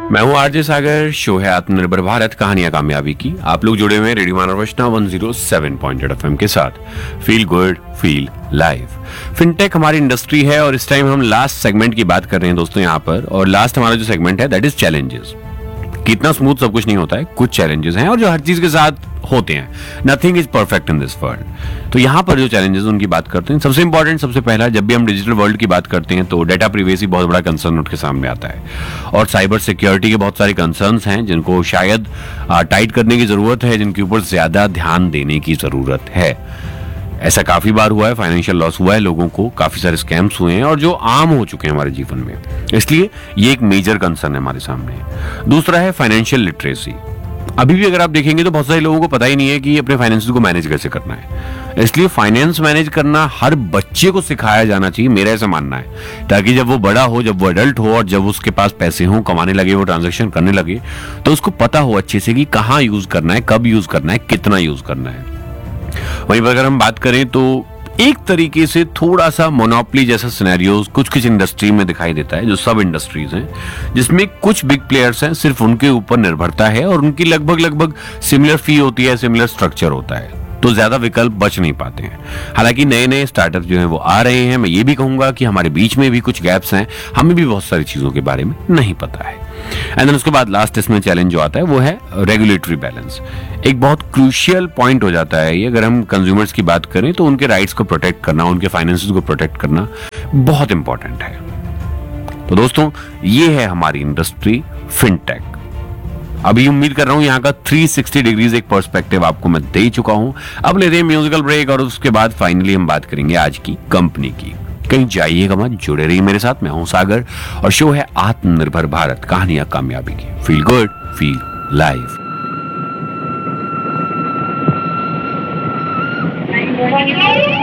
मैं हूं आरजे सागर। शो है आत्मनिर्भर भारत, कहानियां कामयाबी की। आप लोग जुड़े हुए हैं रेडियो मानवरचना 107.8 FM के साथ। Feel good feel live. Fintech हमारी इंडस्ट्री है और इस टाइम हम लास्ट सेगमेंट की बात कर रहे हैं दोस्तों यहाँ पर। और लास्ट हमारा जो सेगमेंट है दैट इज चैलेंजेस। कितना स्मूथ सब कुछ नहीं होता है, कुछ चैलेंजेस हैं और जो हर चीज के साथ होते हैं। Nothing is perfect in this world. तो यहाँ पर जो चैलेंजेस उनकी बात करते हैं, सबसे इंपॉर्टेंट, सबसे पहला, जब भी हम डिजिटल वर्ल्ड की बात करते हैं तो डेटा प्रिवेसी बहुत बड़ा कंसर्न उठ के सामने आता है और साइबर सिक्योरिटी के बहुत सारे कंसर्न्स हैं जिनको शायद टाइट करने की जरूरत है, जिनके ऊपर ज्यादा ध्यान देने की जरूरत है। ऐसा काफी बार हुआ है, फाइनेंशियल लॉस हुआ है लोगों को, काफी सारे स्कैम्स हुए हैं और जो आम हो चुके हैं हमारे जीवन में। इसलिए ये एक मेजर कंसर्न है हमारे सामने। दूसरा है फाइनेंशियल लिटरेसी। अभी भी अगर आप देखेंगे तो बहुत सारे लोगों को पता ही नहीं है कि अपने फाइनेंस को मैनेज कैसे करना है। इसलिए फाइनेंस मैनेज करना हर बच्चे को सिखाया जाना चाहिए, मेरा ऐसा मानना है, ताकि जब वो बड़ा हो, जब वो अडल्ट हो और जब उसके पास पैसे हो, कमाने लगे, वो ट्रांजैक्शन करने लगे, तो उसको पता हो अच्छे से कि कहाँ यूज करना है, कब यूज करना है, कितना यूज करना है। वहीं पर अगर हम बात करें तो एक तरीके से थोड़ा सा मोनोपोली जैसा सिनेरियोस कुछ कुछ इंडस्ट्री में दिखाई देता है, जो सब इंडस्ट्रीज हैं, जिसमें कुछ बिग प्लेयर्स हैं, सिर्फ उनके ऊपर निर्भरता है और उनकी लगभग सिमिलर फी होती है, सिमिलर स्ट्रक्चर होता है, तो ज्यादा विकल्प बच नहीं पाते हैं। हालांकि नए नए स्टार्टअप जो हैं वो आ रहे हैं। मैं ये भी कहूंगा कि हमारे बीच में भी कुछ गैप्स हैं, हमें भी बहुत सारी चीजों के बारे में नहीं पता है। एंड देन उसके बाद लास्ट इसमें चैलेंज जो आता है वो है रेगुलेटरी बैलेंस। एक बहुत क्रूशियल पॉइंट हो जाता है ये। अगर हम कंज्यूमर्स की बात करें तो उनके राइट्स को प्रोटेक्ट करना, उनके फाइनेंसेस को प्रोटेक्ट करना बहुत इंपॉर्टेंट है। तो दोस्तों, ये है हमारी इंडस्ट्री फिनटेक। अभी उम्मीद कर रहा हूं यहाँ का 360 डिग्रीज एक पर्सपेक्टिव आपको मैं दे चुका हूं। अब लेते हैं म्यूजिकल ब्रेक और उसके बाद फाइनली हम बात करेंगे आज की कंपनी की। कहीं जाइएगा मत, जुड़े रहिए मेरे साथ। मैं हूं सागर और शो है आत्मनिर्भर भारत, कहानियां कामयाबी की। Feel good feel live.